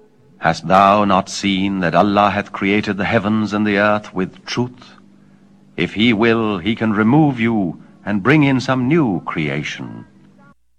Hast thou not seen that Allah hath created the heavens and the earth with truth? If he will, he can remove you and bring in some new creation.